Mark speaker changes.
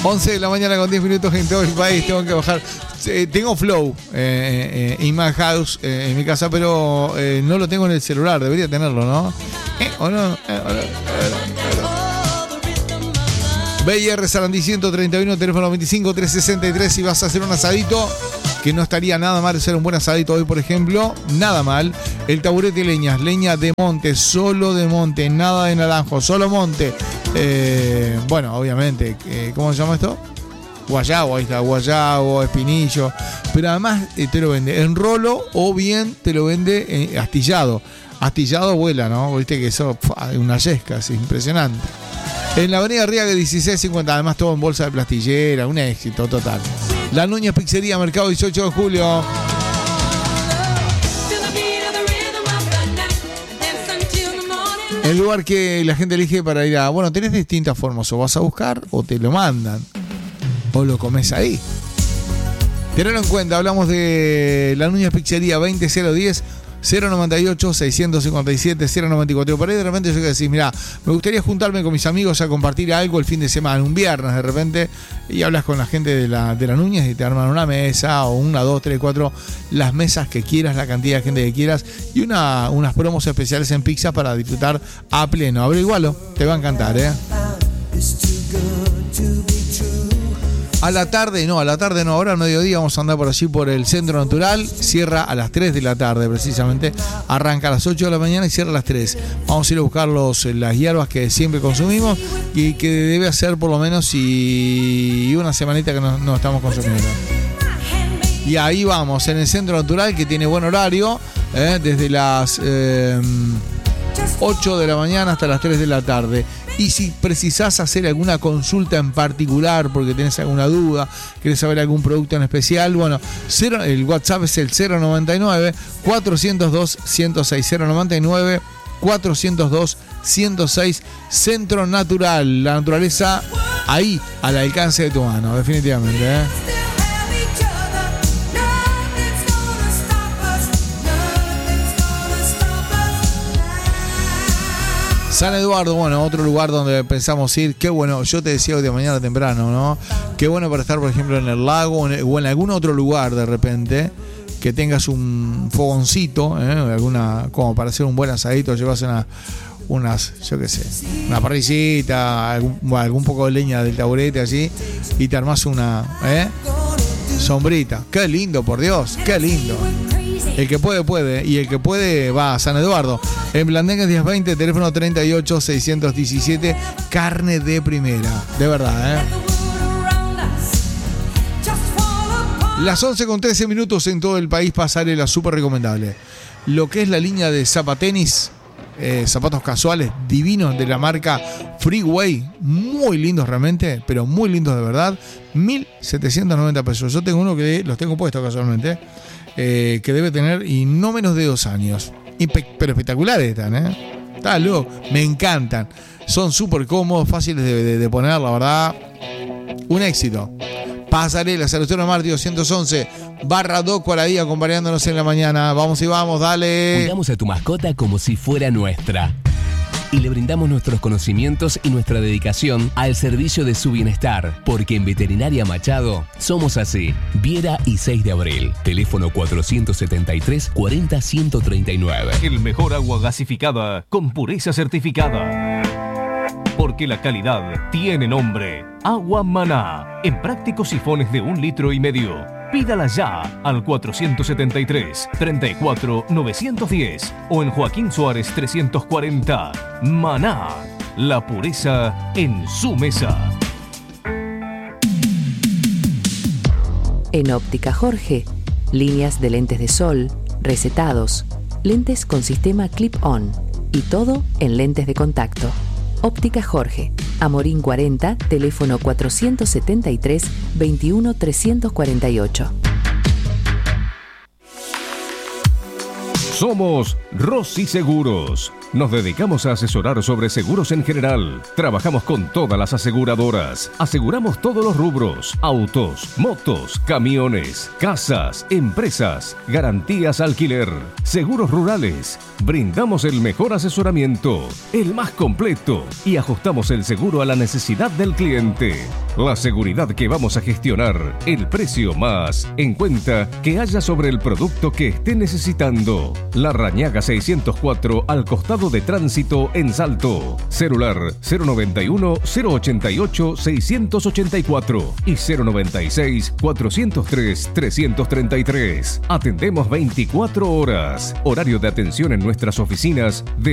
Speaker 1: 11 de la mañana con 10 minutos en todo el país. Tengo que bajar. Tengo Flow in my house en mi casa, pero no lo tengo en el celular. Debería tenerlo, ¿no? ¿O no? BIR Sarandí 131, teléfono 25-363. Si vas a hacer un asadito, que no estaría nada mal hacer un buen asadito hoy, por ejemplo. Nada mal. El taburete de leñas, leña de monte, solo de monte, nada de naranjo, solo monte. Bueno, obviamente, ¿cómo se llama esto? Guayabo, ahí está, guayabo, espinillo. Pero además te lo vende en rolo o bien te lo vende astillado. Astillado vuela, ¿no? Viste que eso es una yesca, es impresionante. En la avenida Arriaga 1650, además todo en bolsa de plastillera, un éxito total. La Núñez Pizzería, Mercado 18 de Julio. El lugar que la gente elige para ir a... Bueno, tenés distintas formas, o vas a buscar o te lo mandan, o lo comes ahí. Tenedlo en cuenta, hablamos de La Núñez Pizzería 20010 098 657 094. Por ahí de repente yo que decís, mirá, me gustaría juntarme con mis amigos a compartir algo el fin de semana, un viernes de repente, y hablas con la gente de la Núñez y te arman una mesa, o una, dos, tres, cuatro, las mesas que quieras, la cantidad de gente que quieras, y unas promos especiales en pizza para disfrutar a pleno. Averigualo, te va a encantar, ¿eh? A la tarde no, ahora al mediodía vamos a andar por allí por el Centro Natural, cierra a las 3 de la tarde precisamente, arranca a las 8 de la mañana y cierra a las 3. Vamos a ir a buscar las hierbas que siempre consumimos y que debe hacer por lo menos y una semanita que no estamos consumiendo. Y ahí vamos, en el Centro Natural, que tiene buen horario, desde las 8 de la mañana hasta las 3 de la tarde. Y si precisás hacer alguna consulta en particular porque tenés alguna duda, querés saber algún producto en especial, bueno, el WhatsApp es el 099-402-106, 099-402-106, Centro Natural, la naturaleza ahí, al alcance de tu mano, definitivamente, ¿eh? San Eduardo, bueno, otro lugar donde pensamos ir. Qué bueno, yo te decía hoy de mañana temprano, ¿no? Qué bueno para estar, por ejemplo, en el lago o en algún otro lugar de repente, que tengas un fogoncito, como para hacer un buen asadito, llevas unas, yo qué sé, una parrillita, algún poco de leña del taburete allí, y te armás una sombrita. Qué lindo, por Dios, qué lindo. El que puede, y el que puede va a San Eduardo. En Blandengues 1020, teléfono 38-617, carne de primera. De verdad, Las 11:13 minutos en todo el país, pasarela súper recomendable. Lo que es la línea de zapatenis, zapatos casuales divinos de la marca Freeway, muy lindos realmente, pero muy lindos de verdad, 1.790 pesos. Yo tengo uno que los tengo puestos casualmente, que debe tener y no menos de 2 años. Pero espectaculares están, Está loco, me encantan. Son súper cómodos, fáciles de poner, la verdad. Un éxito. Pasarela, Salustero Martí 211/2 a la día, acompañándonos en la mañana. Vamos y vamos, dale.
Speaker 2: Cuidamos a tu mascota como si fuera nuestra. Y le brindamos nuestros conocimientos y nuestra dedicación al servicio de su bienestar. Porque en Veterinaria Machado somos así. Viera y 6 de abril. Teléfono 473-40-139.
Speaker 3: El mejor agua gasificada con pureza certificada. Porque la calidad tiene nombre. Agua Maná. En prácticos sifones de 1,5 litros. Pídala ya al 473-34-910 o en Joaquín Suárez 340. Maná, la pureza en su mesa.
Speaker 4: En Óptica Jorge, líneas de lentes de sol, recetados, lentes con sistema clip-on y todo en lentes de contacto. Óptica Jorge, Amorín 40, teléfono 473-21-348.
Speaker 3: Somos Rossi Seguros. Nos dedicamos a asesorar sobre seguros en general. Trabajamos con todas las aseguradoras. Aseguramos todos los rubros: autos, motos, camiones, casas, empresas, garantías alquiler, seguros rurales. Brindamos el mejor asesoramiento, el más completo, y ajustamos el seguro a la necesidad del cliente. La seguridad que vamos a gestionar, el precio más, en cuenta que haya sobre el producto que esté necesitando. Larrañaga 604 al costado de Tránsito en Salto. Celular 091 088 684 y 096 403 333. Atendemos 24 horas. Horario de atención en nuestras oficinas de